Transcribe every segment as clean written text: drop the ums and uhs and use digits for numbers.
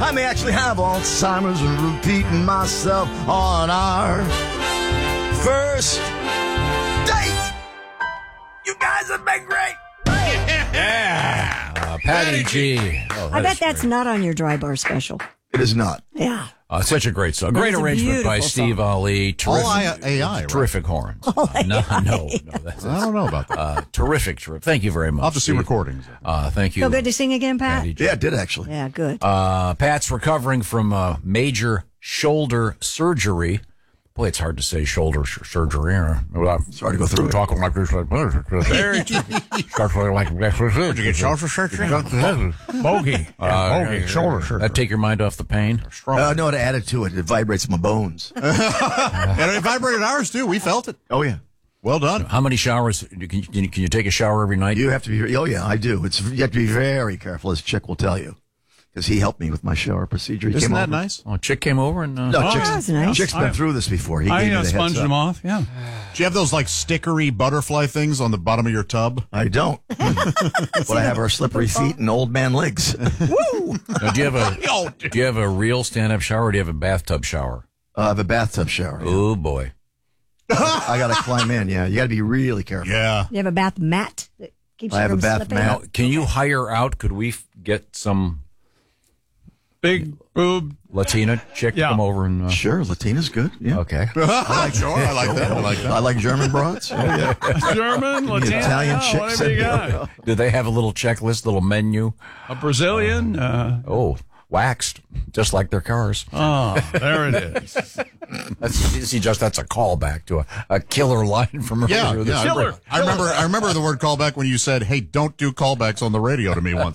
I may actually have Alzheimer's and repeating myself on our first date. You guys have been great. Yeah. Patty G. Oh, I bet that's not on your Dry Bar special. It is not. Yeah. Such a great song. Great arrangement by Steve Ali. Terrific, all AI, right? Terrific horns. All No, AI. that's, I don't know about that. terrific. Thank you very much. I'll have to see Steve. recordings. Thank you. Feel good to sing again, Pat? Patty G. Yeah, it did actually. Yeah, good. Pat's recovering from major shoulder surgery. Boy, it's hard to say shoulder surgery. Sorry to go through it. Talking like this. Starts like this. Did you get shoulder surgery? Bogey. Shoulder surgery. That take your mind off the pain? No, it added to it. It vibrates my bones. And it vibrated ours, too. We felt it. Oh, yeah. Well done. How many showers? Can you take a shower every night? You have to be, oh, yeah, I do. You have to be very careful, as Chick will tell you. Because he helped me with my shower procedure. He Isn't came that over. nice? Oh, Chick came over and... No, that's nice. Chick's been through this before. He gave me the heads sponged up. them off, yeah. Do you have those, like, stickery butterfly things on the bottom of your tub? I don't. But I have our slippery feet and old man legs. Woo! Now, do you have a real stand-up shower or do you have a bathtub shower? I have a bathtub shower. Yeah. Oh, boy. I got to climb in, yeah. You got to be really careful. Yeah. You have a bath mat that keeps I you have a from bath slipping? mat. Now, can you hire out? Could we get some Big boob. Latina chick to Yeah. come over and... Sure, Latina's good. Yeah. Okay. Sure, I like that. I like German broads. Yeah. German, Latino, Italian chicks. whatever you got. Do they have a little checklist, little menu? A Brazilian. Oh, waxed, just like their cars. Oh, there it is. That's a callback to a killer line from Yeah, earlier this Killer. year. I remember the word callback when you said, "Hey, don't do callbacks on the radio" to me once.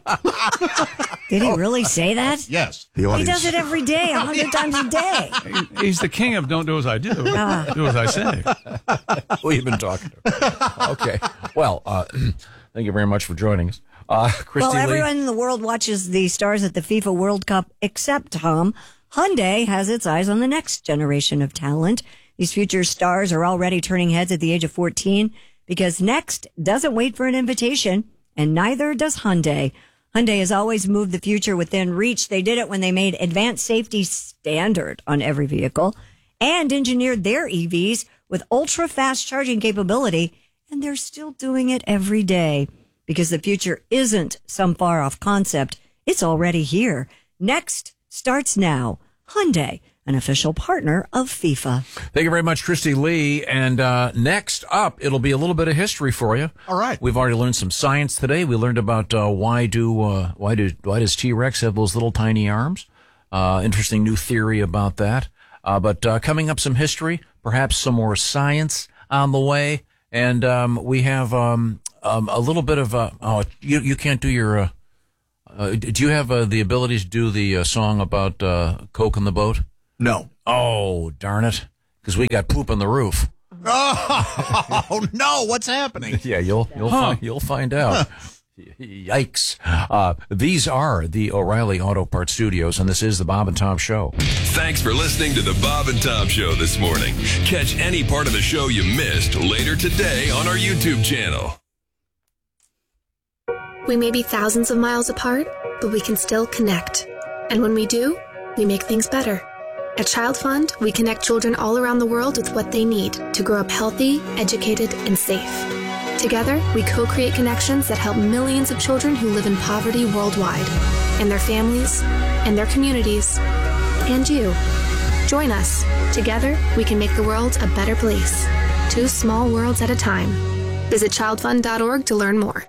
Did he really say that? Yes. The He audience. does it every day, 100 times a day. He's the king of don't do as I do. Do as I say. Who you been talking to? Okay. Well, thank you very much for joining us. Christy Well, Lee. everyone in the world watches the stars at the FIFA World Cup except Tom. Hyundai has its eyes on the next generation of talent. These future stars are already turning heads at the age of 14 because Next doesn't wait for an invitation, and neither does Hyundai. Hyundai has always moved the future within reach. They did it when they made advanced safety standard on every vehicle and engineered their EVs with ultra-fast charging capability, and they're still doing it every day because the future isn't some far-off concept. It's already here. Next starts now. Hyundai, an official partner of FIFA. Thank you very much, Christy Lee. And next up, it'll be a little bit of history for you. All right. We've already learned some science today. We learned about why does T-Rex have those little tiny arms? Interesting new theory about that. But coming up, some history, perhaps some more science on the way, and we have a little bit of you can't do your. Do you have the ability to do the song about Coke in the boat? No. Oh, darn it. Because we got poop on the roof. Oh no! What's happening? Yeah, you'll find out. Yikes. These are the O'Reilly Auto Parts Studios, and this is the Bob and Tom Show. Thanks for listening to the Bob and Tom Show this morning. Catch any part of the show you missed later today on our YouTube channel. We may be thousands of miles apart, but we can still connect. And when we do, we make things better. At Child Fund, we connect children all around the world with what they need to grow up healthy, educated, and safe. Together, we co-create connections that help millions of children who live in poverty worldwide, and their families, and their communities, and you. Join us. Together, we can make the world a better place. 2 small worlds at a time. Visit childfund.org to learn more.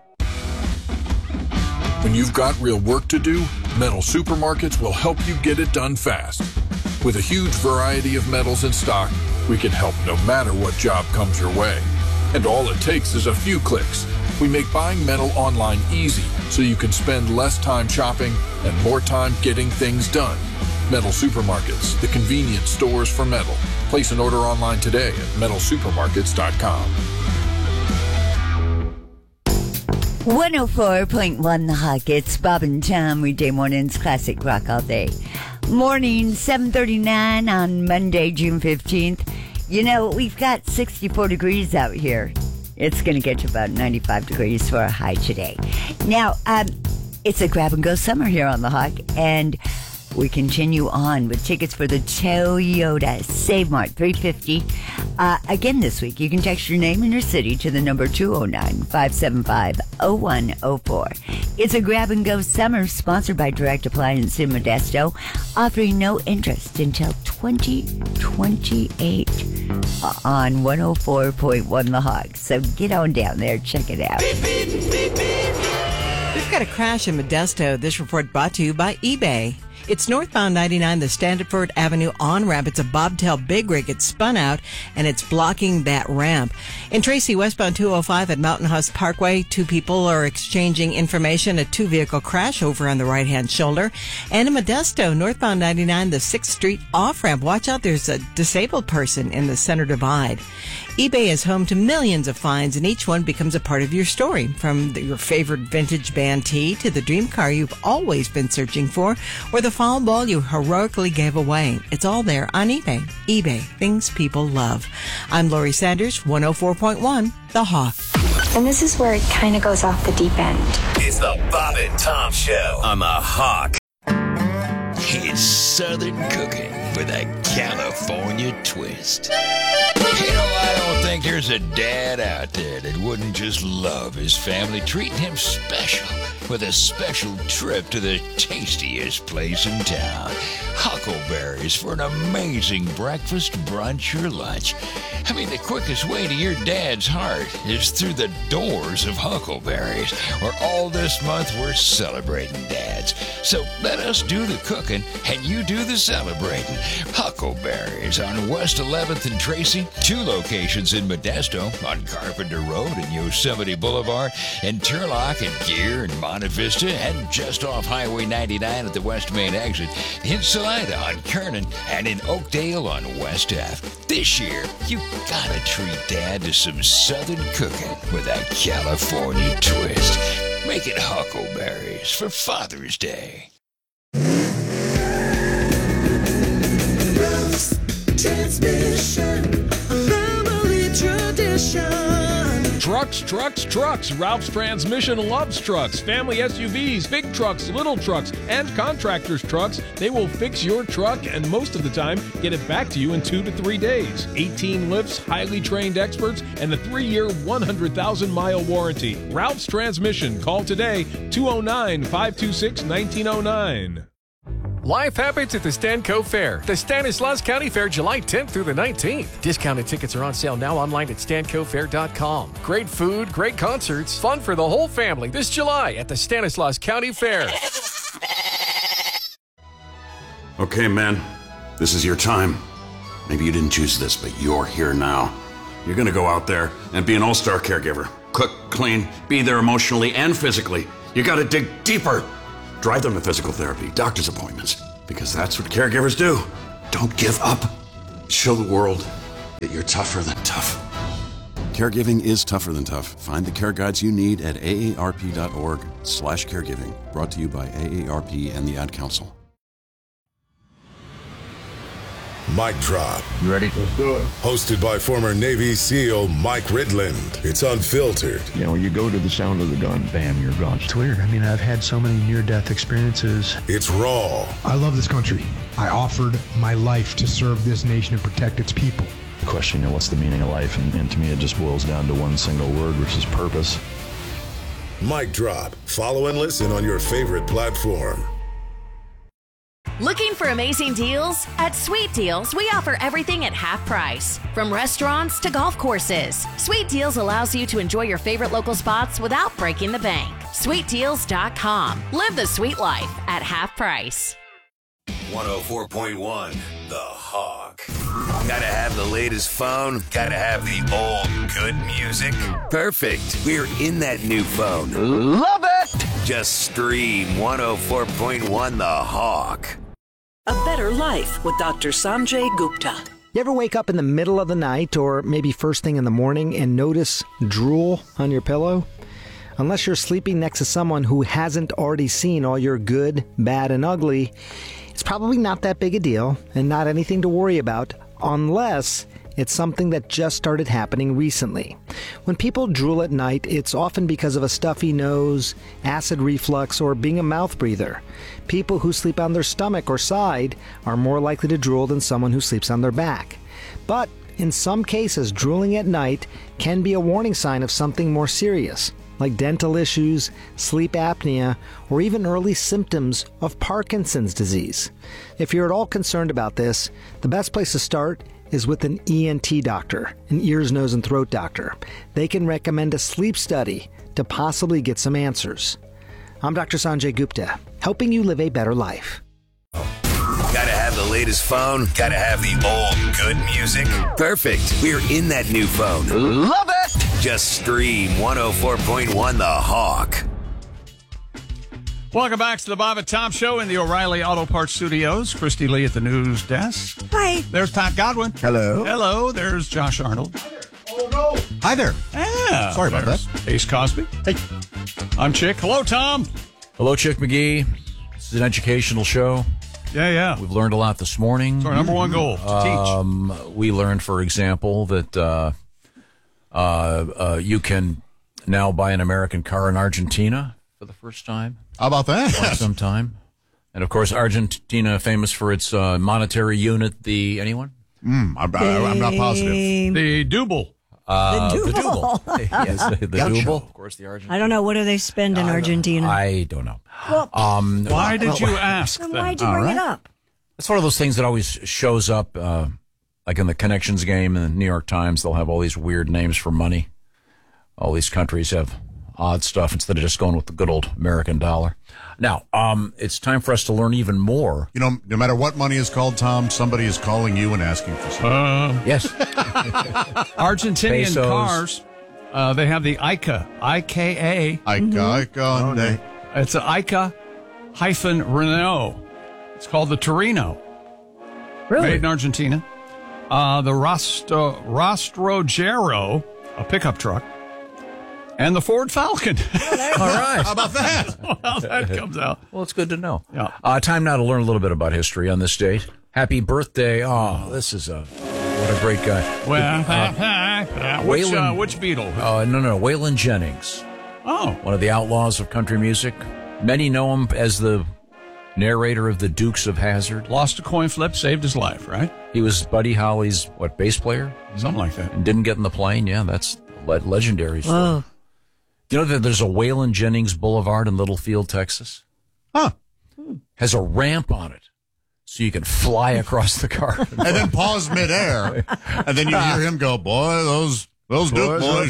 When you've got real work to do, Metal Supermarkets will help you get it done fast. With a huge variety of metals in stock, we can help no matter what job comes your way. And all it takes is a few clicks. We make buying metal online easy so you can spend less time shopping and more time getting things done. Metal Supermarkets, the convenient stores for metal. Place an order online today at metalsupermarkets.com. 104.1 The Hawk. It's Bob and Tom, weekday mornings, classic rock all day. Morning, 7:39 on Monday, June 15th. You know, we've got 64 degrees out here. It's going to get to about 95 degrees for a high today. Now, it's a grab-and-go summer here on The Hawk, and We continue on with tickets for the Toyota Save Mart 350. Again this week, you can text your name and your city to the number 209-575-0104. It's a grab-and-go summer sponsored by Direct Appliance in Modesto, offering no interest until 2028 on 104.1 The Hog. So get on down there, check it out. We've got a crash in Modesto. This report brought to you by eBay. It's northbound 99, the Standiford Avenue on-ramp. It's a bobtail big rig. It's spun out, and it's blocking that ramp. In Tracy, westbound 205 at Mountain House Parkway, two people are exchanging information. A two-vehicle crash over on the right-hand shoulder. And in Modesto, northbound 99, the 6th Street off-ramp. Watch out, there's a disabled person in the center divide. eBay is home to millions of finds, and each one becomes a part of your story. From your favorite vintage band tee to the dream car you've always been searching for, or the foul ball you heroically gave away. It's all there on eBay. eBay, things people love. I'm Lori Sanders, 104.1, The Hawk. And this is where it kind of goes off the deep end. It's the Bob and Tom Show on The Hawk. It's Southern cooking with a California twist. You know, I don't think there's a dad out there that wouldn't just love his family treating him special with a special trip to the tastiest place in town. Huckleberry's for an amazing breakfast, brunch, or lunch. I mean, the quickest way to your dad's heart is through the doors of Huckleberry's, where all this month we're celebrating dads. So let us do the cooking and you do the celebrating. Huckleberry's on West 11th and Tracy, 2 locations in Modesto on Carpenter Road and Yosemite Boulevard, and Turlock and Gear and Monte Vista, and just off Highway 99 at the West Main exit, in Salida on Kernan, and in Oakdale on West Ave. This year, you gotta treat Dad to some Southern cooking with that California twist. Make it Huckleberry's for Father's Day. Ralph's Transmission, a family tradition. Trucks. Ralph's Transmission loves trucks. Family SUVs, big trucks, little trucks, and contractors' trucks. They will fix your truck and most of the time get it back to you in 2 to 3 days. 18 lifts, highly trained experts, and a 3-year, 100,000-mile warranty. Ralph's Transmission. Call today, 209-526-1909. Life happens at the Stanco Fair. The Stanislaus County Fair, July 10th through the 19th. Discounted tickets are on sale now online at stancofair.com. Great food, great concerts, fun for the whole family this July at the Stanislaus County Fair. Okay, man, this is your time. Maybe you didn't choose this, but you're here now. You're gonna go out there and be an all-star caregiver. Cook, clean, be there emotionally and physically. You gotta dig deeper. Drive them to physical therapy, doctor's appointments, because that's what caregivers do. Don't give up. Show the world that you're tougher than tough. Caregiving is tougher than tough. Find the care guides you need at aarp.org/caregiving. Brought to you by AARP and the Ad Council. Mic Drop. You ready? Let's do it. Hosted by former Navy SEAL Mike Ridland. It's unfiltered. You know, you go to the sound of the gun, bam, you're gone. It's weird. I mean, I've had so many near-death experiences. It's raw. I love this country. I offered my life to serve this nation and protect its people. The question, you know, what's the meaning of life? And to me, it just boils down to one single word, which is purpose. Mic Drop. Follow and listen on your favorite platform. Looking for amazing deals? At Sweet Deals, we offer everything at half price. From restaurants to golf courses, Sweet Deals allows you to enjoy your favorite local spots without breaking the bank. SweetDeals.com. Live the sweet life at half price. 104.1, The Hawk. Gotta have the latest phone, gotta have the old good music. Perfect. We're in that new phone. Love it! Just stream 104.1 The Hawk. A Better Life with Dr. Sanjay Gupta. You ever wake up in the middle of the night or maybe first thing in the morning and notice drool on your pillow? Unless you're sleeping next to someone who hasn't already seen all your good, bad, and ugly, it's probably not that big a deal and not anything to worry about unless It's something that just started happening recently. When people drool at night, it's often because of a stuffy nose, acid reflux, or being a mouth breather. People who sleep on their stomach or side are more likely to drool than someone who sleeps on their back. But in some cases, drooling at night can be a warning sign of something more serious, like dental issues, sleep apnea, or even early symptoms of Parkinson's disease. If you're at all concerned about this, the best place to start is with an ENT doctor, an ears, nose, and throat doctor. They can recommend a sleep study to possibly get some answers. I'm Dr. Sanjay Gupta, helping you live a better life. Gotta have the latest phone. Gotta have the old good music. Perfect. We're in that new phone. Love it. Just stream 104.1 The Hawk. Welcome back to the Bob and Tom Show in the O'Reilly Auto Parts Studios. Christy Lee at the news desk. Hi. There's Pat Godwin. Hello. Hello. There's Josh Arnold. Oh, no. Hi there. Yeah. Sorry about that. Ace Cosby. Hey. I'm Chick. Hello, Tom. Hello, Chick McGee. This is an educational show. Yeah. We've learned a lot this morning. It's our number one goal, to teach. We learned, for example, that you can now buy an American car in Argentina for the first time. How about that? For some time. And, of course, Argentina famous for its monetary unit, the... Anyone? I'm not positive. The Double. The Double. Yes, the Double. Of course, the Argentina. I don't know. What do they spend in Argentina? I don't know. Well, why did you ask then? them? Why'd you bring it up? It's one of those things that always shows up, like in the Connections game in the New York Times. They'll have all these weird names for money. All these countries have odd stuff instead of just going with the good old American dollar. Now, it's time for us to learn even more. You know, no matter what money is called, Tom, somebody is calling you and asking for something. Yes. Argentinian Pesos. cars, they have the ICA, I-K-A. ICA. It's an ICA-Renault. It's called the Torino. Really? Made in Argentina. The Rastrojero, a pickup truck. And the Ford Falcon. All right. How about that? Well, that comes out. Well, it's good to know. Yeah. Time now to learn a little bit about history on this date. Happy birthday. Oh, this is what a great guy. Well, Waylon- which Beatle? No. Waylon Jennings. Oh. One of the outlaws of country music. Many know him as the narrator of the Dukes of Hazzard. Lost a coin flip, saved his life, right? He was Buddy Holly's, bass player? Something like that. And didn't get in the plane. Yeah, that's legendary story. Whoa. You know that there's a Waylon Jennings Boulevard in Littlefield, Texas? Huh. Has a ramp on it, so you can fly across the car. And then pause midair. And then you hear him go, boy, those Duke boys.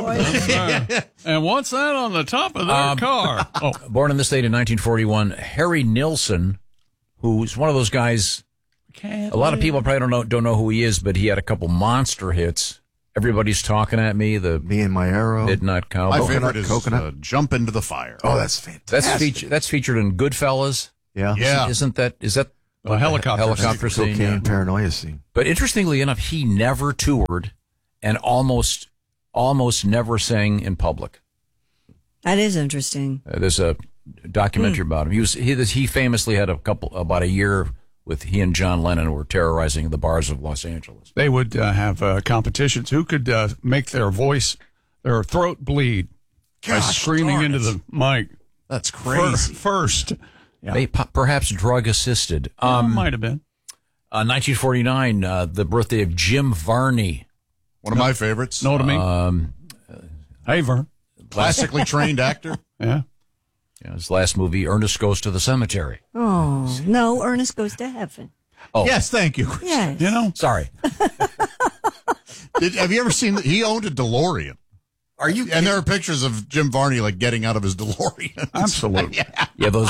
And what's that on the top of their car? Oh. Born in this state in 1941, Harry Nilsson, who's one of those guys, a lot of people probably don't know who he is, but he had a couple monster hits. Everybody's Talking at Me, Me and My Arrow, Midnight Cowboy. My favorite is Jump into the Fire. Oh, that's fantastic. That's featured in Goodfellas. Yeah. Is that a helicopter scene? Cocaine paranoia scene. But interestingly enough, he never toured and almost never sang in public. That is interesting. There's a documentary about him. He famously had about a year with he and John Lennon were terrorizing the bars of Los Angeles. They would have competitions. Who could make their throat bleed by screaming into the mic? That's crazy. First. Yeah. Perhaps drug-assisted. Might have been. 1949, the birthday of Jim Varney. One of my favorites. Know what I mean? Hey, Vern. Classically trained actor. Yeah. His last movie, Ernest Goes to the Cemetery. Oh, no, Ernest Goes to Heaven. Oh. Yes, thank you. Yes. You know? Sorry. Have you ever seen he owned a DeLorean? Are you? And there are pictures of Jim Varney getting out of his DeLorean. Absolutely. Yeah, those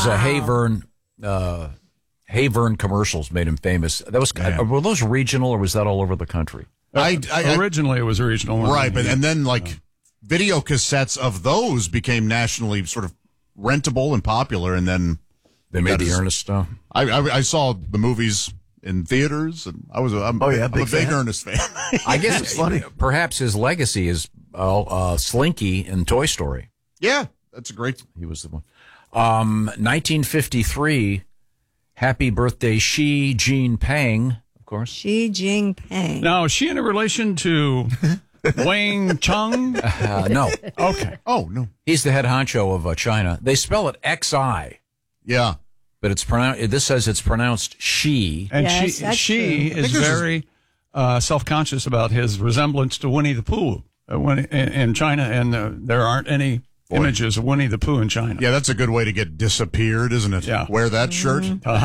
Hayvern commercials made him famous. That was were those regional or was that all over the country? Originally, it was regional, right? But and then video cassettes of those became nationally sort of rentable and popular, and then they made the Ernest stuff. I saw the movies in theaters, and I'm a big Ernest fan. I guess it's funny. Perhaps his legacy is Slinky in Toy Story. Yeah, that's a great. He was the one. 1953. Happy birthday, Xi Jinping. Of course. Xi Jinping. Now, is she in a relation to Wang Chung? No. Okay. Oh, no. He's the head honcho of China. They spell it Xi. Yeah. But it's pronounced. This says it's pronounced she. And Yes, that's she true. is very self-conscious about his resemblance to Winnie the Pooh in China, and there aren't any images of Winnie the Pooh in China. Yeah, that's a good way to get disappeared, isn't it? Yeah. Wear that shirt.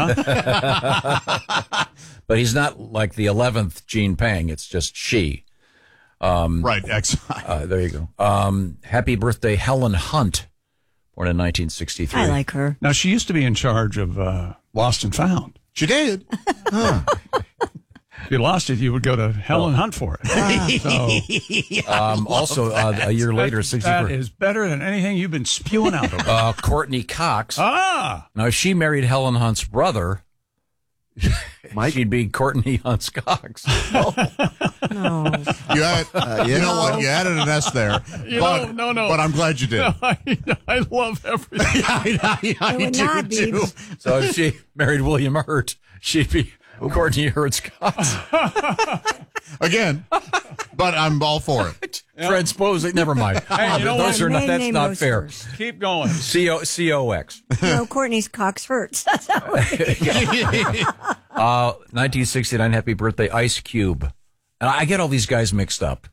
But he's not like the 11th Jean Pang. It's just she. Right, Xi. There you go. Happy birthday, Helen Hunt, born in 1963. I like her. Now, she used to be in charge of Lost and Found. She did. If you lost it, you would go to Helen Hunt for it. Also, a year later, 63. That is better than anything you've been spewing out of. Courtney Cox. Ah! Now, if she married Helen Hunt's brother, she'd be Courtney Hunt's Cox. No. You had, you know what? You added an S there. But, no. But I'm glad you did. No, I love everything. I would do not be. too. So if she married William Hurt, she'd be Courtney Hurt's Cox. Again, but I'm all for it. Transposing. Never mind. Hey, you know Those what? are not. That's Name not those fair. first. Keep going. COX. No, Courtney's Cox hurts. That's how it is. 1969. Happy birthday, Ice Cube. And I get all these guys mixed up.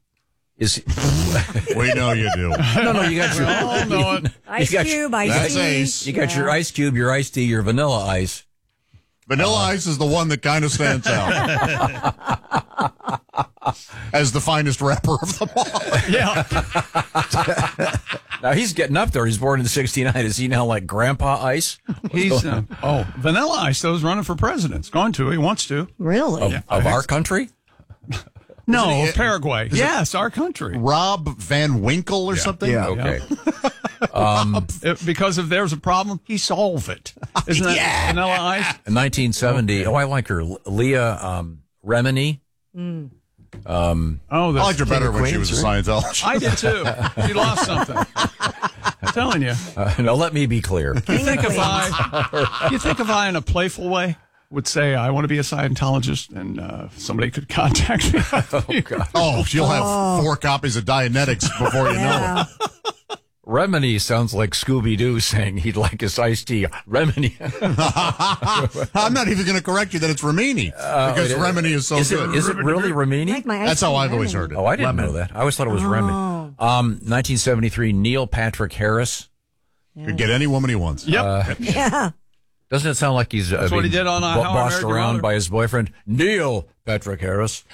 We know you do. No, you got your. all know it. Ice Cube, Ice That's Tea. Ace. You got your Ice Cube, your Iced Tea, your Vanilla Ice. Vanilla Ice is the one that kind of stands out as the finest rapper of them all. Yeah. Now he's getting up there. He's born in '69. Is he now like Grandpa Ice? He's Vanilla Ice, though, is running for president. He's going to. He wants to. Really? Of our country? No, Paraguay. Yes, our country. Rob Van Winkle or something? Yeah. Okay. Because if there's a problem, he solve it. Isn't that Vanilla Ice? In 1970. Okay. Oh, I like her. Leah Remini. I liked her better when she was a Scientologist. I did too. She lost something. I'm telling you. Now let me be clear. You think if I, in a playful way, would say I want to be a Scientologist, and somebody could contact me. Oh God. Oh, you'll have 4 copies of Dianetics before you know it. Remini sounds like Scooby-Doo saying he'd like his iced tea. Remini. I'm not even going to correct you that it's Remini because Remini is so good. Is it really Remini? Like my That's how I've always heard it. Oh, I didn't know that. I always thought it was Remini. 1973, Neil Patrick Harris. Could get any woman he wants. Yep. Yeah. Doesn't it sound like he's That's what he did on How I bossed Married Your around Mother. by his boyfriend, Neil Patrick Harris?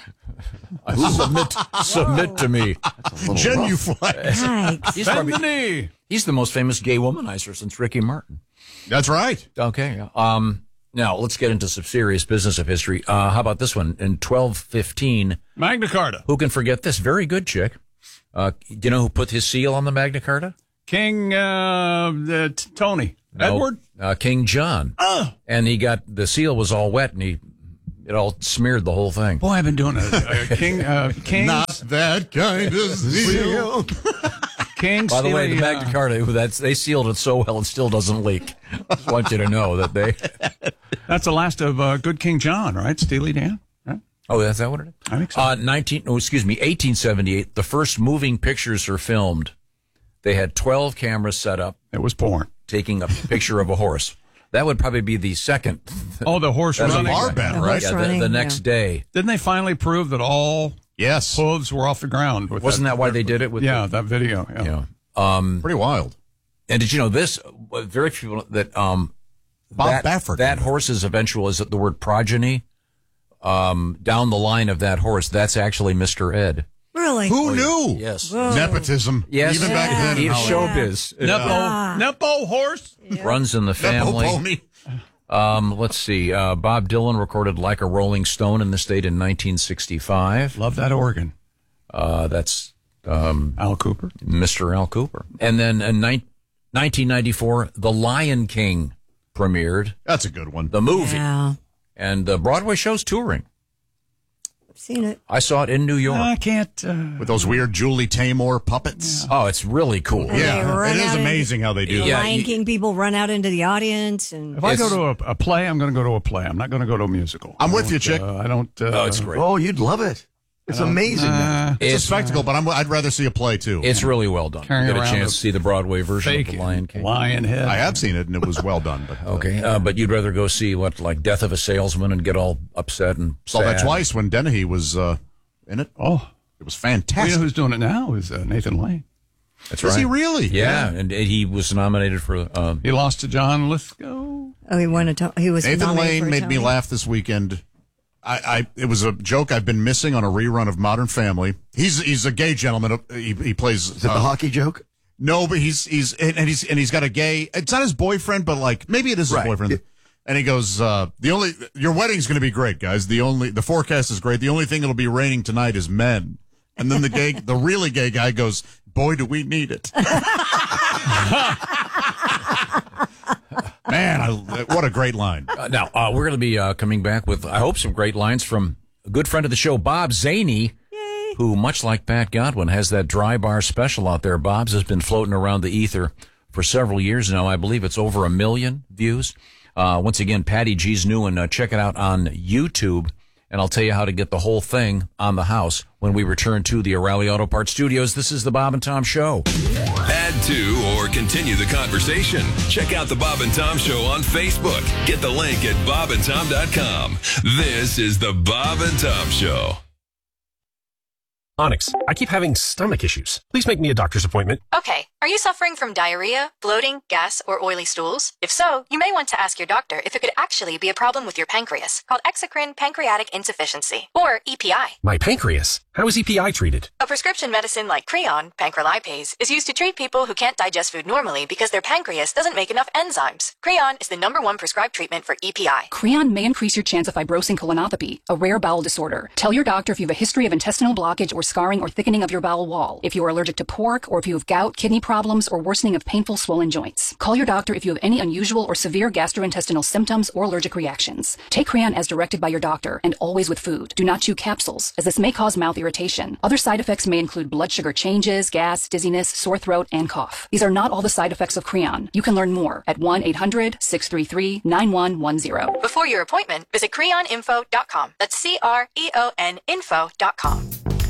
Submit to me. Genuflex. Yikes. Bend the knee. He's the most famous gay womanizer since Ricky Martin. That's right. Okay. Now, let's get into some serious business of history. How about this one? In 1215, Magna Carta. who can forget this? Very good chick. Do you know who put his seal on the Magna Carta? King Tony. No, Edward? King John. And he got, the seal was all wet and it all smeared the whole thing. Boy, I've been doing King. Not that kind of seal. King. By the way, the Steely, Magna Carta, they sealed it so well it still doesn't leak. Just want you to know that they. That's the last of Good King John, right? Steely Dan. Right? Oh, is that what it is? I think so. 1878. The first moving pictures are filmed. They had 12 cameras set up. It was porn. Taking a picture of a horse. That would probably be the second. Oh, the horse That's running. a bar bet, right? Yeah, the next day. Didn't they finally prove that all hooves were off the ground? Wasn't that why they did it? With that video. Yeah. Pretty wild. And did you know this? Very few people that Bob Baffert. That horse's eventual is the word progeny. Down the line of that horse, that's actually Mr. Ed. Really? Who knew? Yes. Whoa. Nepotism. Yes. Even back then. He's in Hollywood. showbiz. Nepo horse. Runs in the family. Nepo pony. Let's see. Bob Dylan recorded Like a Rolling Stone in the state in 1965. Love that organ. That's Al Cooper. Mr. Al Cooper. And then in 1994, The Lion King premiered. That's a good one. The movie. Yeah. And the Broadway show's touring. Seen it. I saw it in New York. I can't. With those weird Julie Taymor puppets. Oh, it's really cool. And they Yeah, run it is out amazing how they do The that. Lion King people run out into the audience. And If I go to a play, I'm going to go to a play. I'm not going to go to a musical. I'm with you, Chick. I don't. Oh, it's great. Oh, you'd love it. It's amazing. It's a spectacle, but I'd rather see a play too. It's really well done. Carrying You get a around chance a to see the Broadway version of fake The Lion King. lion head. I have seen it, and it was well done. But Okay, but you'd rather go see like Death of a Salesman and get all upset and saw that sad. twice when Dennehy was in it. Oh, it was you fantastic. know who's doing it now is Nathan Lane. That's Is right. he really? Yeah, and he was nominated for. He lost to John Lithgow. oh, he won he was Nathan nominated Lane for a made me Tony. laugh this weekend. It was a joke I've been missing on a rerun of Modern Family. He's a gay gentleman. He plays. Is it the hockey joke? No, but he's got a gay. It's not his boyfriend, but like maybe it is his Right. boyfriend. And he goes, your wedding's going to be great, guys. The forecast is great. The only thing that'll be raining tonight is men. And then the really gay guy goes, boy, do we need it. Man, what a great line. Now, we're going to be coming back with, I hope, some great lines from a good friend of the show, Bob Zaney, who, much like Pat Godwin, has that dry bar special out there. Bob's has been floating around the ether for several years now. I believe it's over 1 million views. Once again, Patty G's new one. Check it out on YouTube, and I'll tell you how to get the whole thing on the house when we return to the O'Reilly Auto Parts Studios. This is the Bob and Tom Show. Add to or continue the conversation. Check out the Bob and Tom Show on Facebook. Get the link at bobandtom.com. This is the Bob and Tom Show. Onyx, I keep having stomach issues. Please make me a doctor's appointment. Okay, are you suffering from diarrhea, bloating, gas, or oily stools? If so, you may want to ask your doctor if it could actually be a problem with your pancreas, called exocrine pancreatic insufficiency, or EPI. My pancreas. How is EPI treated? A prescription medicine like Creon, pancrelipase, is used to treat people who can't digest food normally because their pancreas doesn't make enough enzymes. Creon is the #1 prescribed treatment for EPI. Creon may increase your chance of fibrosing colonopathy, a rare bowel disorder. Tell your doctor if you have a history of intestinal blockage or scarring or thickening of your bowel wall, if you are allergic to pork, or if you have gout, kidney problems, or worsening of painful swollen joints. Call your doctor if you have any unusual or severe gastrointestinal symptoms or allergic reactions. Take Creon as directed by your doctor, and always with food. Do not chew capsules, as this may cause mouth irritation. Other side effects may include blood sugar changes, gas, dizziness, sore throat, and cough. These are not all the side effects of Creon. You can learn more at 1-800-633-9110. Before your appointment, visit creoninfo.com. That's CREON info.com.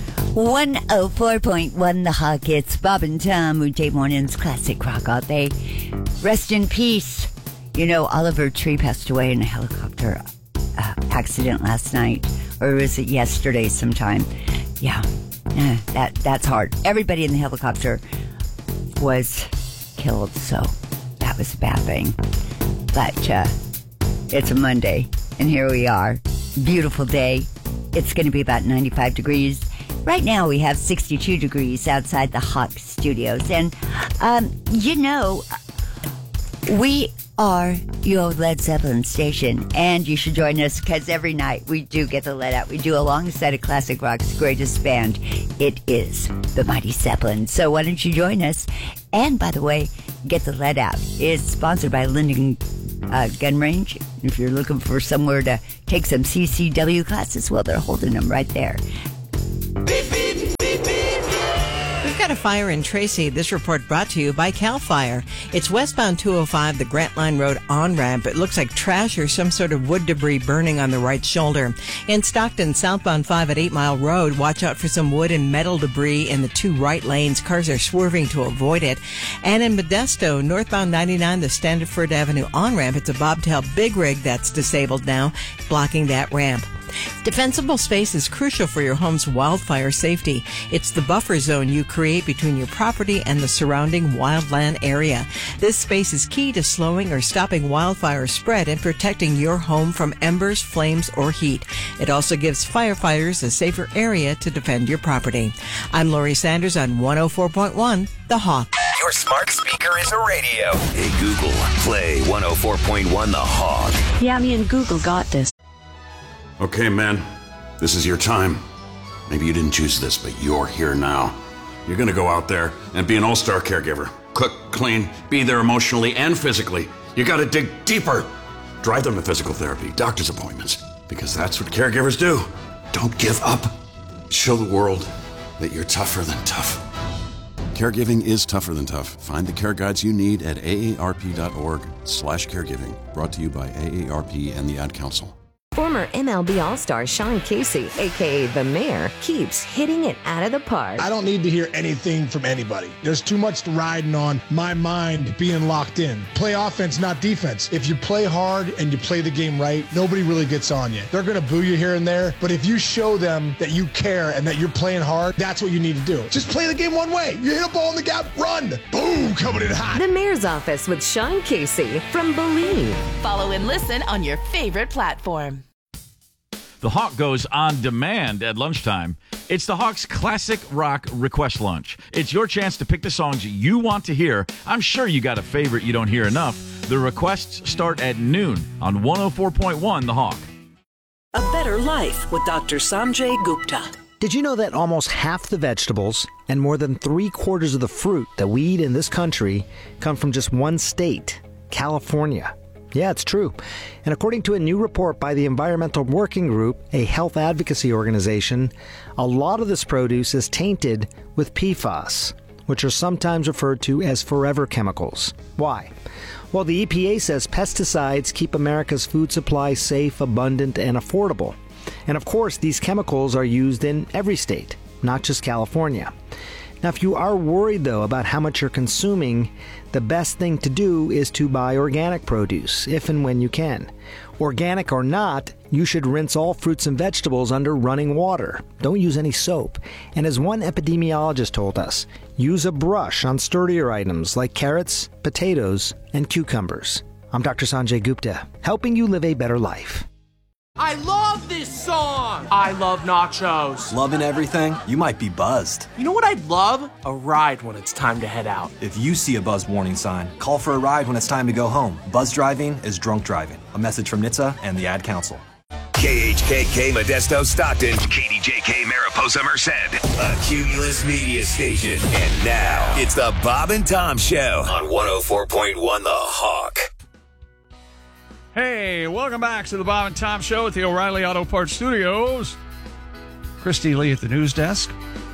104.1 The Hawk. It's Bob and Tom, weekday mornings, classic rock all day. Rest in peace. You know, Oliver Tree passed away in a helicopter accident last night, or was it yesterday sometime? Yeah, that's hard. Everybody in the helicopter was killed, so that was a bad thing. But it's a Monday, and here we are. Beautiful day. It's going to be about 95 degrees. Right now we have 62 degrees outside the Hawk Studios. And, you know, we are your Led Zeppelin station. And you should join us because every night we do get the let out. We do alongside of classic rock's greatest band. It is the Mighty Zeppelin. So why don't you join us? And, by the way, Get the Let Out is sponsored by Linden Gun Range. If you're looking for somewhere to take some CCW classes, well, they're holding them right there. We've got a fire in Tracy. This report brought to you by CAL FIRE. It's westbound 205, the Grant Line Road on-ramp. It looks like trash or some sort of wood debris burning on the right shoulder. In Stockton, southbound 5 at 8 Mile Road, watch out for some wood and metal debris in the two right lanes. Cars are swerving to avoid it. And in Modesto, northbound 99, the Standiford Avenue on-ramp, it's a bobtail big rig that's disabled now, blocking that ramp. Defensible space is crucial for your home's wildfire safety. It's the buffer zone you create between your property and the surrounding wildland area. This space is key to slowing or stopping wildfire spread and protecting your home from embers, flames, or heat. It also gives firefighters a safer area to defend your property. I'm Lori Sanders on 104.1 The Hawk. Your smart speaker is a radio. Hey, Google, play 104.1 The Hawk. Yeah, me and Google got this. Okay, man, this is your time. Maybe you didn't choose this, but you're here now. You're gonna go out there and be an all-star caregiver. Cook, clean, be there emotionally and physically. You gotta dig deeper. Drive them to physical therapy, doctor's appointments, because that's what caregivers do. Don't give up. Show the world that you're tougher than tough. Caregiving is tougher than tough. Find the care guides you need at aarp.org/caregiving. Brought to you by AARP and the Ad Council. Former MLB All-Star Sean Casey, a.k.a. The Mayor, keeps hitting it out of the park. I don't need to hear anything from anybody. There's too much riding on my mind being locked in. Play offense, not defense. If you play hard and you play the game right, nobody really gets on you. They're going to boo you here and there, but if you show them that you care and that you're playing hard, that's what you need to do. Just play the game one way. You hit a ball in the gap, run. Boom, coming in hot. The Mayor's Office with Sean Casey from Believe. Follow and listen on your favorite platform. The Hawk goes on demand at lunchtime. It's the Hawk's Classic Rock Request Lunch. It's your chance to pick the songs you want to hear. I'm sure you got a favorite you don't hear enough. The requests start at noon on 104.1 The Hawk. A Better Life with Dr. Sanjay Gupta. Did you know that almost half the vegetables and more than 3/4 of the fruit that we eat in this country come from just one state, California? Yeah, it's true. And according to a new report by the Environmental Working Group, a health advocacy organization, a lot of this produce is tainted with PFAS, which are sometimes referred to as forever chemicals. Why? Well, the EPA says pesticides keep America's food supply safe, abundant, and affordable. And of course, these chemicals are used in every state, not just California. Now, if you are worried, though, about how much you're consuming, the best thing to do is to buy organic produce, if and when you can. Organic or not, you should rinse all fruits and vegetables under running water. Don't use any soap. And as one epidemiologist told us, use a brush on sturdier items like carrots, potatoes, and cucumbers. I'm Dr. Sanjay Gupta, helping you live a better life. I love this song! I love nachos. Loving everything? You might be buzzed. You know what I'd love? A ride when it's time to head out. If you see a buzz warning sign, call for a ride when it's time to go home. Buzz driving is drunk driving. A message from NHTSA and the Ad Council. KHKK Modesto Stockton, KDJK Mariposa Merced, a Cumulus Media Station. And now, it's the Bob and Tom Show on 104.1 The Hawk. Hey, welcome back to the Bob and Tom Show at the O'Reilly Auto Parts Studios. Christy Lee at the news desk.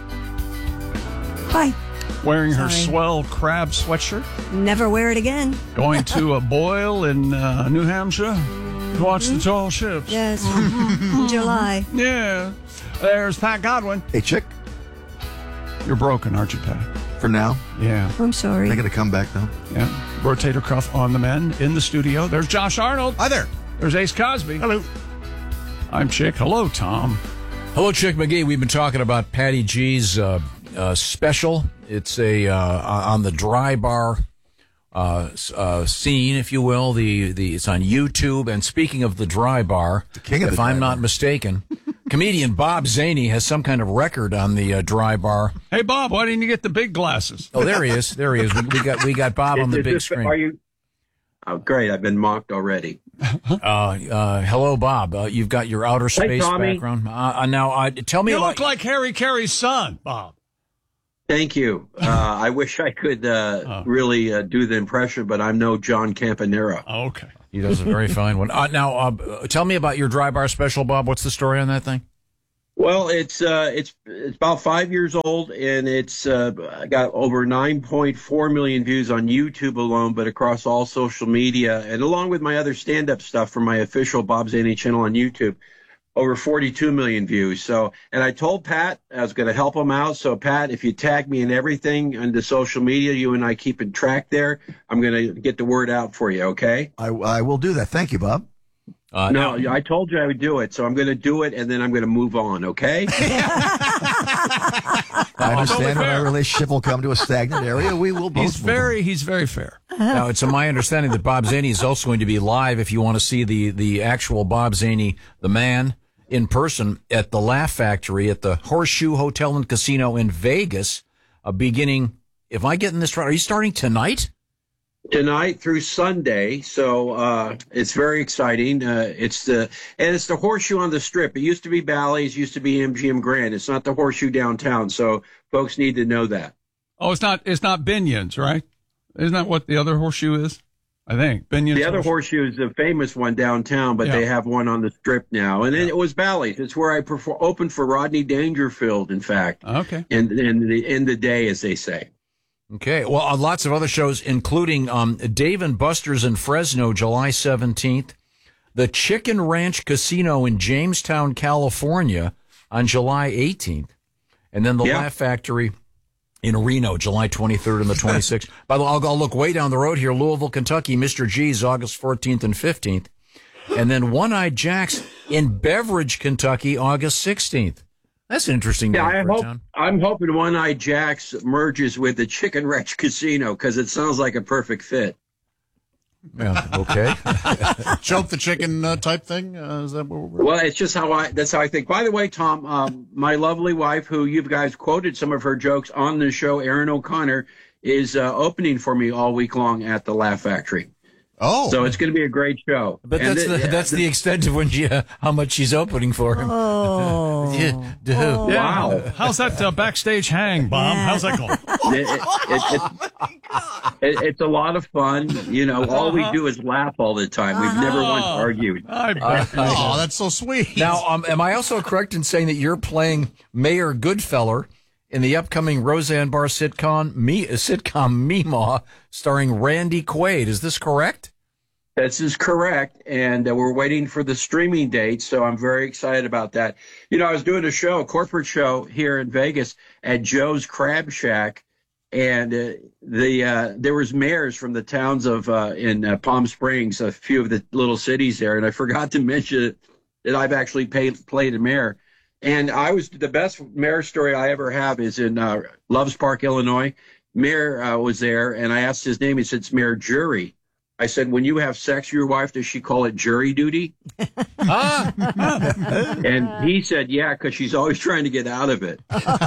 Hi. Wearing her swell crab sweatshirt. Never wear it again. Going to a boil in New Hampshire to watch the tall ships. Yes, in July. Yeah. There's Pat Godwin. Hey, chick. You're broken, aren't you, Pat? For now? Yeah. I'm sorry. They're going to come back, though. Yeah. Rotator cuff on the mend in the studio. There's Josh Arnold. Hi there. There's Ace Cosby. Hello. I'm Chick. Hello, Tom. Hello, Chick McGee. We've been talking about Patty G's special. It's a on the dry bar scene, if you will. It's on YouTube. And speaking of the dry bar, if I'm not mistaken, comedian Bob Zaney has some kind of record on the dry bar. Hey, Bob, why didn't you get the big glasses? Oh, there he is. There he is. We got Bob on the big screen. Are you? Oh, great! I've been mocked already. Hello, Bob. You've got your outer space background. Now, tell me. You look like Harry Carey's son, Bob. Thank you. I wish I could really do the impression, but I'm no John Campanera. Oh, okay. He does a very fine one. Now, tell me about your dry bar special, Bob. What's the story on that thing? Well, it's about 5 years old, and it's got over 9.4 million views on YouTube alone, but across all social media, and along with my other stand-up stuff from my official Bob Zaney channel on YouTube, over 42 million views. So, and I told Pat I was going to help him out. So, Pat, if you tag me in everything on the social media, you and I keep in track there, I'm going to get the word out for you, okay? I will do that. Thank you, Bob. No, I told you I would do it, so I'm going to do it, and then I'm going to move on, okay? I understand when our relationship will come to a stagnant area. We will both. He's very fair. Now, it's my understanding that Bob Zaney is also going to be live if you want to see the actual Bob Zaney, the man, in person at the Laugh Factory at the Horseshoe Hotel and Casino in Vegas, beginning, if I'm getting this right, are you starting tonight? Tonight through Sunday, so it's very exciting. It's the Horseshoe on the Strip. It used to be Bally's, used to be MGM Grand. It's not the Horseshoe downtown, so folks need to know that. Oh, it's not Binion's, right? Isn't that what the other Horseshoe is? I think. Binion's the other horseshoe is the famous one downtown, but they have one on the Strip now. And then it was Bally's. It's where I opened for Rodney Dangerfield, in fact. Okay. In the day, as they say. Okay. Well, lots of other shows, including Dave and Buster's in Fresno, July 17th. The Chicken Ranch Casino in Jamestown, California, on July 18th. And then the Laugh Factory in Reno, July 23rd and the 26th. By the way, I'll look way down the road here. Louisville, Kentucky, Mr. G's, August 14th and 15th. And then One-Eyed Jacks in Beveridge, Kentucky, August 16th. That's an interesting. Yeah, I'm hoping One-Eyed Jacks merges with the Chicken Ranch Casino because it sounds like a perfect fit. Yeah, okay. Choke the chicken type thing? Is that what we're... Well, it's just that's how I think. By the way, Tom, my lovely wife, who you guys quoted some of her jokes on the show, Erin O'Connor, is opening for me all week long at the Laugh Factory. Oh, so it's going to be a great show. But that's the extent of when how much she's opening for him. Oh. Wow! How's that backstage hang, Bob? How's that going? It's a lot of fun. You know, all we do is laugh all the time. We've never once argued. Oh, that's so sweet. Now, am I also correct in saying that you're playing Mayor Goodfeller in the upcoming Roseanne Barr sitcom Meemaw, starring Randy Quaid? Is this correct? This is correct, and we're waiting for the streaming date, so I'm very excited about that. You know, I was doing a corporate show here in Vegas at Joe's Crab Shack, and there was mayors from the towns of in Palm Springs, a few of the little cities there, and I forgot to mention that I've actually played a mayor. And the best mayor story I ever have is in Loves Park, Illinois. Mayor was there, and I asked his name. He said, it's Mayor Jury. I said, when you have sex with your wife, does she call it jury duty? And he said, yeah, because she's always trying to get out of it.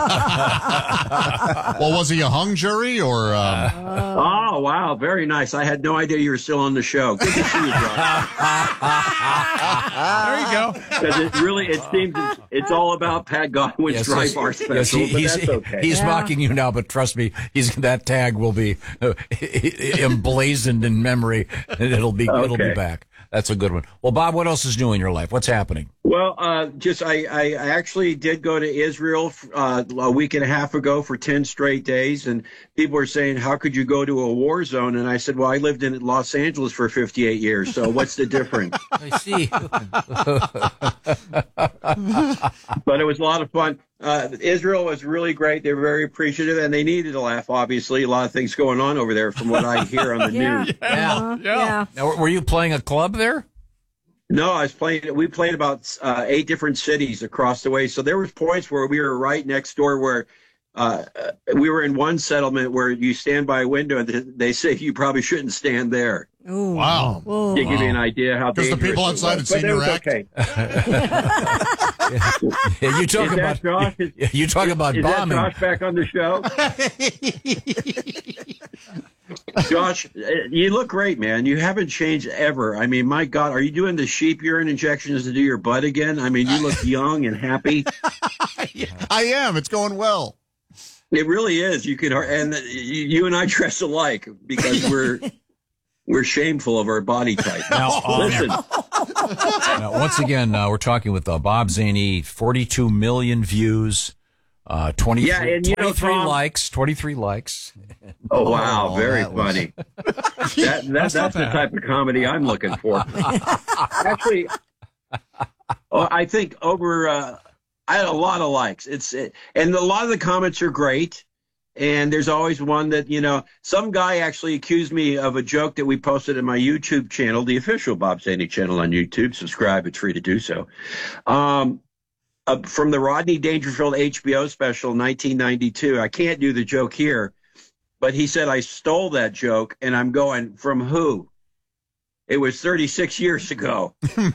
Well, was he a hung jury or? Oh, wow. Very nice. I had no idea you were still on the show. Good to see you, Josh. There you go. Because it seems it's all about Pat Godwin's dry bar special, but that's okay. He's mocking you now, but trust me, that tag will be emblazoned in memory. It'll be back. That's a good one. Well, Bob, what else is new in your life? What's happening? Well, I actually did go to Israel a week and a half ago for 10 straight days, and people were saying, how could you go to a war zone? And I said, well, I lived in Los Angeles for 58 years, so what's the difference? I see. But it was a lot of fun. Israel was really great. They were very appreciative, and they needed a laugh, obviously. A lot of things going on over there from what I hear on the news. Yeah. Now, were you playing a club there? No, we played about 8 different cities across the way. So there was points where we were right next door where we were in one settlement where you stand by a window and they say you probably shouldn't stand there. Ooh. Wow. To give you an idea how dangerous because the people outside had seen your act. Okay. You talk about Josh? You talk about bombing. Is that Josh back on the show? Josh, you look great, man. You haven't changed ever. I mean, my God, are you doing the sheep urine injections to do your butt again? I mean, you look young and happy. I am. It's going well. It really is. And you and I dress alike because we're shameful of our body type. Now, listen. Now, once again, we're talking with Bob Zaney. 42 million views. 23 likes. 23 likes. Oh, wow. Very funny. That's the type of comedy I'm looking for. Actually, I think I had a lot of likes. And a lot of the comments are great. And there's always one that, some guy actually accused me of a joke that we posted in my YouTube channel, the official Bob Zaney channel on YouTube. Subscribe. It's free to do so. From the Rodney Dangerfield HBO special, 1992. I can't do the joke here, but he said I stole that joke, and I'm going, from who? It was 36 years ago.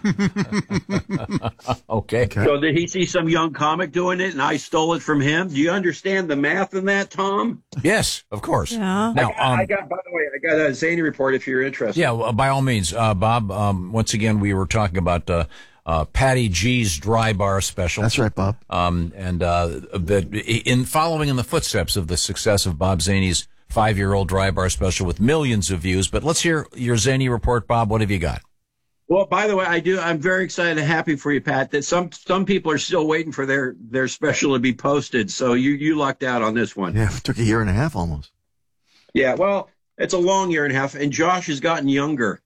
Okay. So did he see some young comic doing it, and I stole it from him? Do you understand the math in that, Tom? Yes, of course. Yeah. Now, by the way, I got a Zaney report if you're interested. Yeah, well, by all means. Bob, once again, we were talking about Patty G's Dry Bar special. That's right, Bob. In following in the footsteps of the success of Bob Zaney's 5-year-old dry bar special with millions of views. But let's hear your zany report, Bob. What have you got? Well, by the way, I'm very excited and happy for you, Pat, that some people are still waiting for their special to be posted. So you lucked out on this one. Yeah, it took a year and a half almost. Yeah, well, it's a long year and a half, and Josh has gotten younger.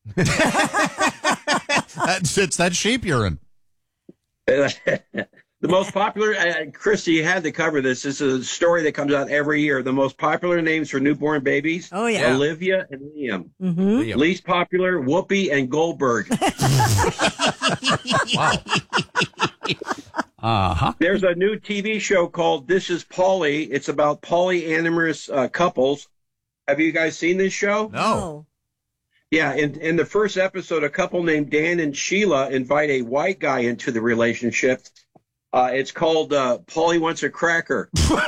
It's that sheep urine. The most popular, Christy, you had to cover this. This is a story that comes out every year. The most popular names for newborn babies. Oh, yeah. Olivia and Liam. Mm-hmm. Least popular, Whoopi and Goldberg. Uh-huh. There's a new TV show called This Is Polly. It's about polyamorous couples. Have you guys seen this show? No. Yeah, in the first episode, a couple named Dan and Sheila invite a white guy into the relationship. It's called Paulie Wants a Cracker.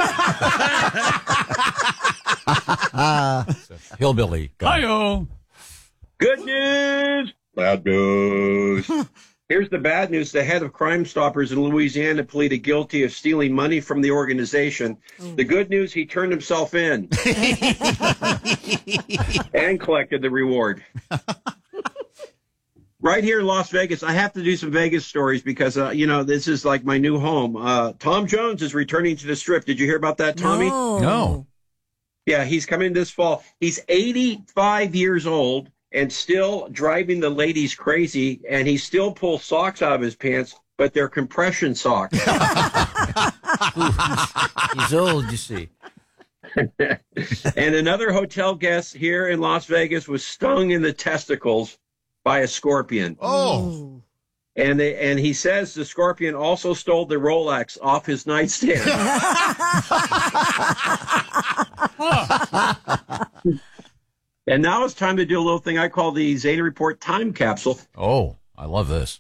Hillbilly guy. Hi-yo. Good news. Bad news. Here's the bad news. The head of Crime Stoppers in Louisiana pleaded guilty of stealing money from the organization. The good news, he turned himself in and collected the reward. Right here in Las Vegas, I have to do some Vegas stories because, this is like my new home. Tom Jones is returning to the Strip. Did you hear about that, Tommy? No. Yeah, he's coming this fall. He's 85 years old and still driving the ladies crazy, and he still pulls socks out of his pants, but they're compression socks. He's old, you see. And another hotel guest here in Las Vegas was stung in the testicles by a scorpion. Oh. And he says the scorpion also stole the Rolex off his nightstand. And now it's time to do a little thing I call the Zany Report time capsule. Oh, I love this.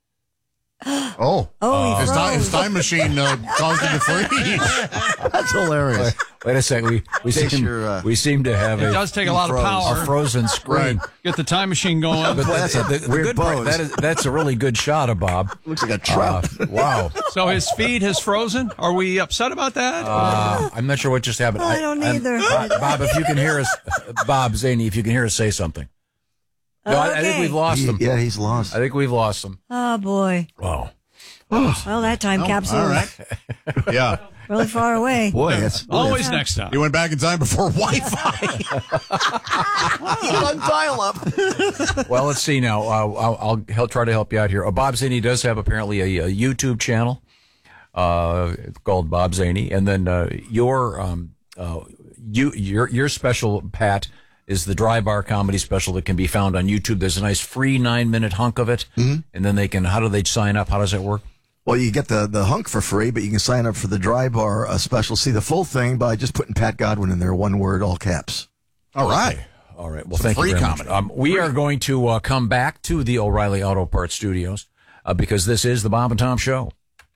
His time machine caused him to freeze. That's hilarious. Wait a second. We seem to have It does take a lot of power. A frozen screen. Get the time machine going. But the good part, that's a really good shot of Bob. Looks like a trout. Wow. So his feed has frozen? Are we upset about that? I'm not sure what just happened. I don't either. Bob, if you can hear us, Bob Zany, if you can hear us, say something. No, I think we've lost him. Yeah, he's lost. I think we've lost him. Oh, boy. Wow. Well, that time capsule all right. Yeah. really far away. Boy, that's always next time. He went back in time before Wi-Fi. on dial-up. Well, let's see now. I'll try to help you out here. Bob Zany does have apparently a YouTube channel called Bob Zany, and then your special, Pat, is the Dry Bar comedy special that can be found on YouTube. There's a nice free 9-minute hunk of it, and then how do they sign up? How does that work? Well, you get the hunk for free, but you can sign up for the Dry Bar special. See the full thing by just putting Pat Godwin in there, one word, all caps. All right. All right. Well, thank you very much. We are going to come back to the O'Reilly Auto Parts Studios because this is the Bob and Tom Show.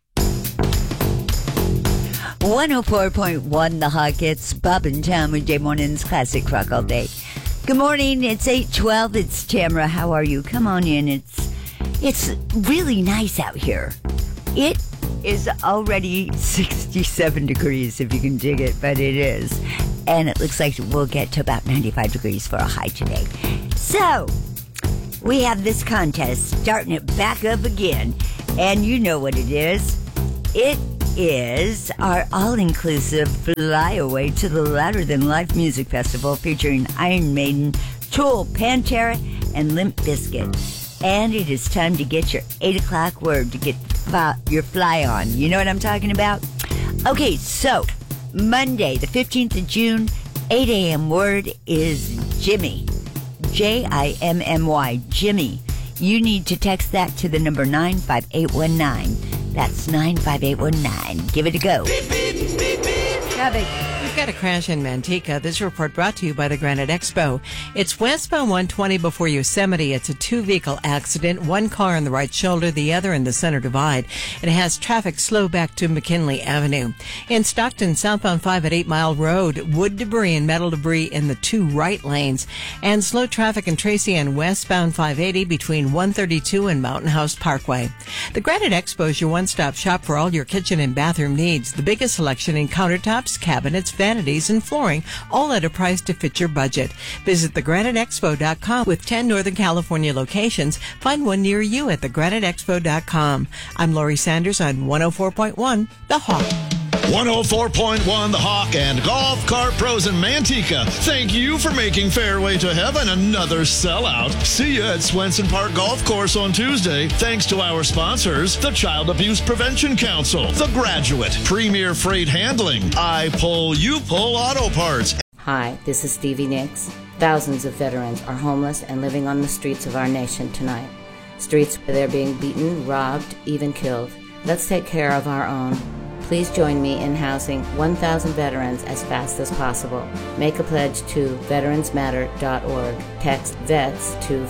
104.1 The Hawk. It's Bob and Tom with Day Morning's Classic Rock All Day. Good morning. It's 8:12. It's Tamara. How are you? Come on in. It's really nice out here. It is already 67 degrees, if you can dig it, but it is. And it looks like we'll get to about 95 degrees for a high today. So, we have this contest, starting it back up again. And you know what it is. It is our all-inclusive flyaway to the Louder Than Life Music Festival featuring Iron Maiden, Tool, Pantera, and Limp Bizkit. And it is time to get your 8 o'clock word to get your fly on. You know what I'm talking about? Okay, so Monday, the 15th of June, 8 a.m. word is Jimmy. Jimmy. Jimmy. You need to text that to the number 95819. That's 95819. Give it a go. Traffic. We've got a crash in Manteca. This report brought to you by the Granite Expo. It's westbound 120 before Yosemite. It's a 2-vehicle accident. One car on the right shoulder, the other in the center divide. It has traffic slow back to McKinley Avenue. In Stockton, southbound 5 at 8 Mile Road, wood debris and metal debris in the 2 right lanes. And slow traffic in Tracy on westbound 580 between 132 and Mountain House Parkway. The Granite Expo is your one-stop shop for all your kitchen and bathroom needs. The biggest selection in countertops, cabinets, vanity vanities, and flooring, all at a price to fit your budget. Visit thegraniteexpo.com. With 10 Northern California locations, find one near you at thegraniteexpo.com. I'm Lori Sanders on 104.1 The Hawk. 104.1 The Hawk and Golf Cart Pros in Manteca. Thank you for making Fairway to Heaven another sellout. See you at Swenson Park Golf Course on Tuesday. Thanks to our sponsors, the Child Abuse Prevention Council, The Graduate, Premier Freight Handling, I Pull, You Pull Auto Parts. Hi, this is Stevie Nicks. Thousands of veterans are homeless and living on the streets of our nation tonight. Streets where they're being beaten, robbed, even killed. Let's take care of our own. Please join me in housing 1,000 veterans as fast as possible. Make a pledge to veteransmatter.org. Text VETS to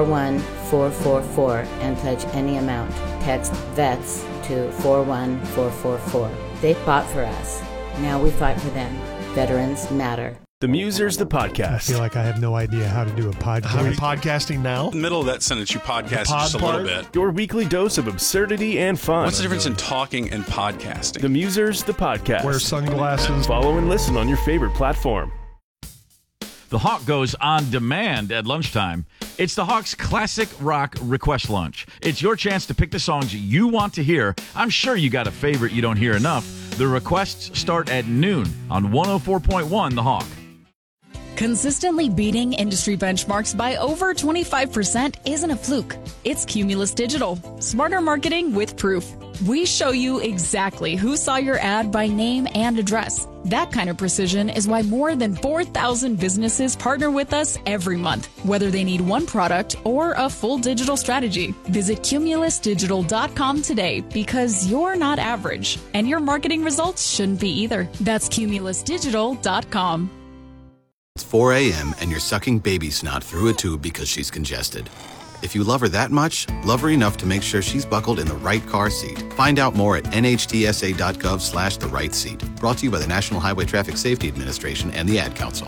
41444 and pledge any amount. Text VETS to 41444. They fought for us. Now we fight for them. Veterans matter. The Musers, the podcast. I feel like I have no idea how to do a podcast. Are you podcasting now? In the middle of that sentence, you podcast just a little bit. Your weekly dose of absurdity and fun. What's the difference in talking and podcasting? The Musers, the podcast. Wear sunglasses. Follow and listen on your favorite platform. The Hawk goes on demand at lunchtime. It's the Hawk's classic rock request lunch. It's your chance to pick the songs you want to hear. I'm sure you got a favorite you don't hear enough. The requests start at noon on 104.1 The Hawk. Consistently beating industry benchmarks by over 25% isn't a fluke. It's Cumulus Digital. Smarter marketing with proof. We show you exactly who saw your ad by name and address. That kind of precision is why more than 4,000 businesses partner with us every month, whether they need one product or a full digital strategy. Visit cumulusdigital.com today because you're not average, and your marketing results shouldn't be either. That's cumulusdigital.com. It's 4 a.m. and you're sucking baby snot through a tube because she's congested. If you love her that much, love her enough to make sure she's buckled in the right car seat. Find out more at nhtsa.gov/the right seat. Brought to you by the National Highway Traffic Safety Administration and the Ad Council.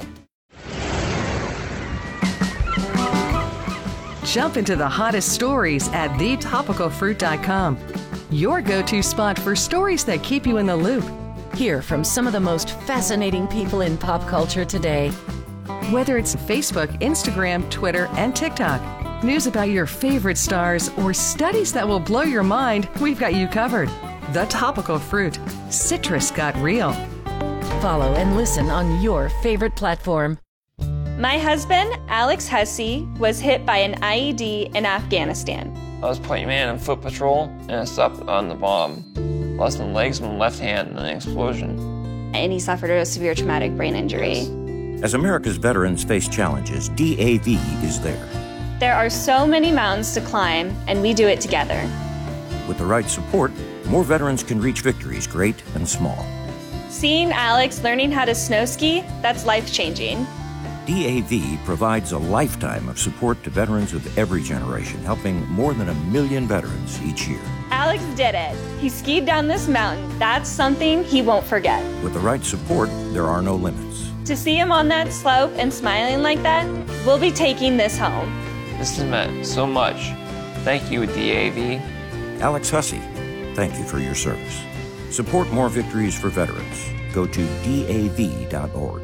Jump into the hottest stories at thetopicalfruit.com. Your go-to spot for stories that keep you in the loop. Hear from some of the most fascinating people in pop culture today. Whether it's Facebook, Instagram, Twitter, and TikTok, news about your favorite stars, or studies that will blow your mind, we've got you covered. The Topical Fruit. Citrus got real. Follow and listen on your favorite platform. My husband, Alex Hussey, was hit by an IED in Afghanistan. I was point man on foot patrol, and I stopped on the bomb. Lost my legs and my left hand in an explosion. And he suffered a severe traumatic brain injury. As America's veterans face challenges, DAV is there. There are so many mountains to climb, and we do it together. With the right support, more veterans can reach victories great and small. Seeing Alex learning how to snow ski, that's life-changing. DAV provides a lifetime of support to veterans of every generation, helping more than 1 million veterans each year. Alex did it. He skied down this mountain. That's something he won't forget. With the right support, there are no limits. To see him on that slope and smiling like that, we'll be taking this home. This has meant so much. Thank you, DAV. Alex Hussey, thank you for your service. Support more victories for veterans. Go to DAV.org.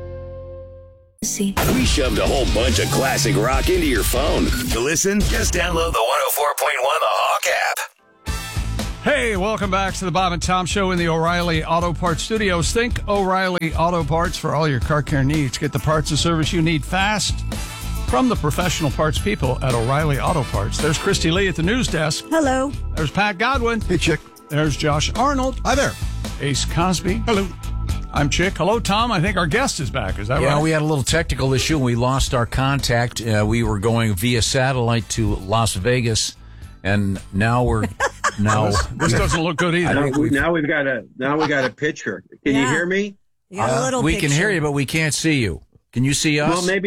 We shoved a whole bunch of classic rock into your phone. To listen, just download the 104.1 The Hawk app. Hey, welcome back to the Bob and Tom Show in the O'Reilly Auto Parts Studios. Think O'Reilly Auto Parts for all your car care needs. Get the parts and service you need fast from the professional parts people at O'Reilly Auto Parts. There's Christy Lee at the news desk. Hello. There's Pat Godwin. Hey, Chick. There's Josh Arnold. Hi there. Ace Cosby. Hello. I'm Chick. Hello, Tom. I think our guest is back. Is that right? Yeah, we had a little technical issue. We lost our contact. We were going via satellite to Las Vegas, and now we're this doesn't look good either. Now we got a picture. Can you hear me? We can hear you, but we can't see you. Can you see us? Well, maybe